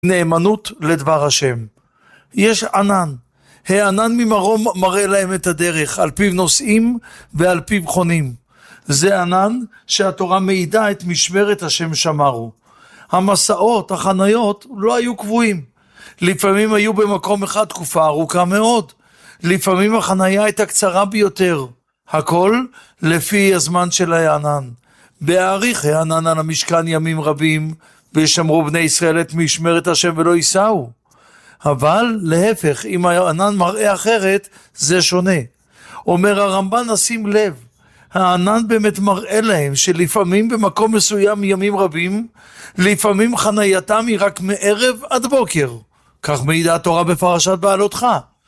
נאמנות לדבר השם. יש ענן, הענן ממרום מראה להם את הדרך, על פיו נוסעים ועל פיו חונים. זה ענן שהתורה מעידה את משמרת השם שמרו. המסעות, החניות, לא היו קבועים. לפעמים היו במקום אחד תקופה ארוכה מאוד. לפעמים החניה הייתה קצרה ביותר. הכל לפי הזמן של הענן. בהאריך הענן על המשכן ימים רבים, וישמרו בני ישראל את משמרת השם ולא ייסעו. אבל להפך, אם הענן מראה אחרת, זה שונה. אומר הרמב"ן, נשים לב, הענן באמת מראה להם שלפעמים במקום מסוים ימים רבים, לפעמים חנייתם היא רק מערב עד בוקר. כך מעידה התורה בפרשת בעלותך.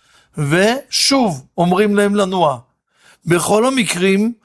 ושוב אומרים להם לנוע. בכל המקרים,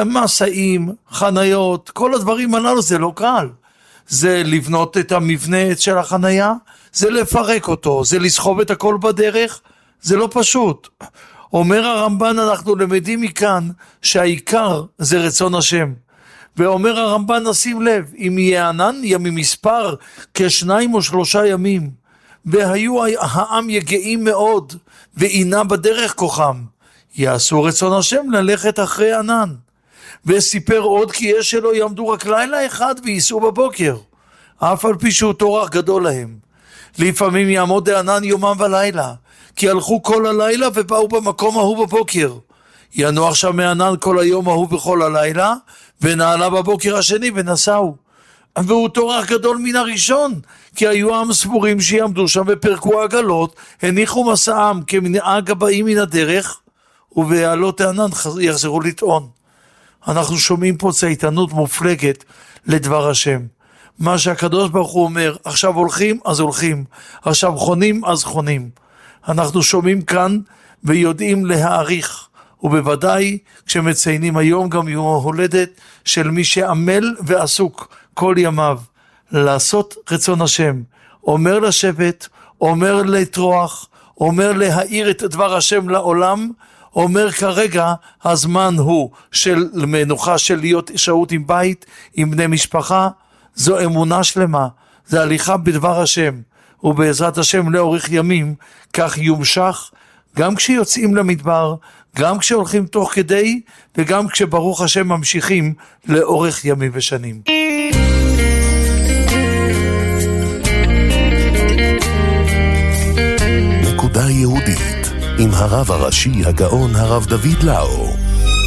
מסעים, חניות, כל הדברים הללו זה לא קל. זה לבנות את המבנה של החניה, זה לפרק אותו, זה לסחוב את הכל בדרך, זה לא פשוט. אומר הרמב"ן, אנחנו למדים מכאן שהעיקר זה רצון השם. ואומר הרמב"ן, נשים לב, אם יהיה ענן ימים מספר כ2 או 3 ימים, והיו העם יגעים מאוד, ועינה בדרך כוחם, יעשו רצון השם ללכת אחרי ענן. וסיפר עוד כי יש שלא יעמדו רק לילה אחד וייסעו בבוקר, אף על פי שהוא תורח גדול להם. לפעמים יעמוד הענן יומם ולילה, כי הלכו כל הלילה ובאו במקום ההוא בבוקר. ינוח שם הענן כל היום ההוא וכל הלילה, ונעלה בבוקר השני ונסעו. והוא תורח גדול מן הראשון, כי היו עם ספורים שיעמדו שם ופרקו עגלות, הניחו מסעם כמנהג הבאים מן הדרך, ובעלות הענן יחזרו לטעון. אנחנו שומעים פה צייתנות מופלגת לדבר השם. מה שהקדוש ברוך הוא אומר, עכשיו הולכים אז הולכים, עכשיו חונים אז חונים. אנחנו שומעים כאן ויודעים להעריך, ובוודאי כשמציינים היום גם יום ההולדת של מי שעמל ועסוק כל ימיו לעשות רצון השם. אומר לשבת, אומר לטרוח, אומר להאיר את דבר השם לעולם, אומר כרגע הזמן הוא של מנוחה, של להיות שהות עם בית, עם בני משפחה. זו אמונה שלמה, זה הליכה בדבר השם, ובעזרת השם לאורך ימים, כך יומשך, גם כשיוצאים למדבר, גם כשהולכים תוך כדי, וגם כשברוך השם ממשיכים לאורך ימים ושנים. נקודה יהודית עם הרב הראשי הגאון הרב דוד לאו.